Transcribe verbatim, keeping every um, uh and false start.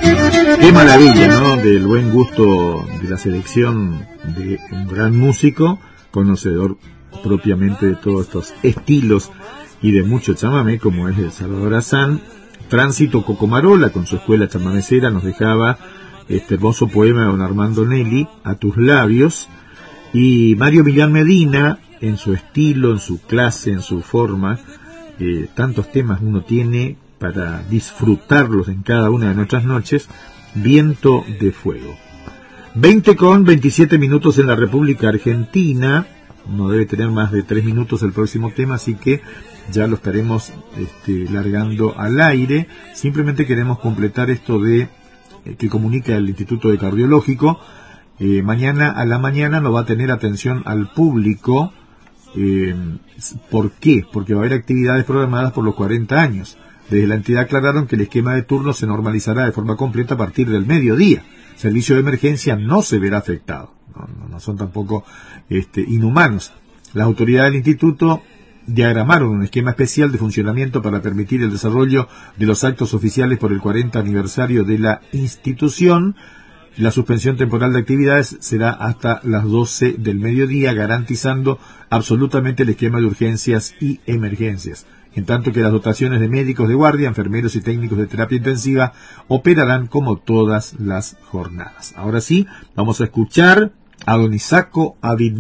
Qué maravilla, ¿no? Del buen gusto de la selección de un gran músico, conocedor propiamente de todos estos estilos y de mucho chamamé, como es el Salvador Azán. Tránsito Cocomarola, con su escuela chamamecera, nos dejaba este hermoso poema de don Armando Nelly, A tus labios. Y Mario Millán Medina, en su estilo, en su clase, en su forma, eh, tantos temas uno tiene para disfrutarlos en cada una de nuestras noches. Viento de Fuego. veinte con veintisiete minutos en la República Argentina. No debe tener más de tres minutos el próximo tema, así que ya lo estaremos este, largando al aire. Simplemente queremos completar esto de eh, que comunica el Instituto de Cardiológico. Eh, mañana a la mañana no va a tener atención al público. Eh, ¿Por qué? Porque va a haber actividades programadas por los cuarenta años. Desde la entidad aclararon que el esquema de turno se normalizará de forma completa a partir del mediodía. El servicio de emergencia no se verá afectado. No, no, no son tampoco este, inhumanos. Las autoridades del instituto diagramaron un esquema especial de funcionamiento para permitir el desarrollo de los actos oficiales por el cuarenta aniversario de la institución. La suspensión temporal de actividades será hasta las doce del mediodía, garantizando absolutamente el esquema de urgencias y emergencias. En tanto que las dotaciones de médicos de guardia, enfermeros y técnicos de terapia intensiva operarán como todas las jornadas. Ahora sí, vamos a escuchar a don Isaco Avid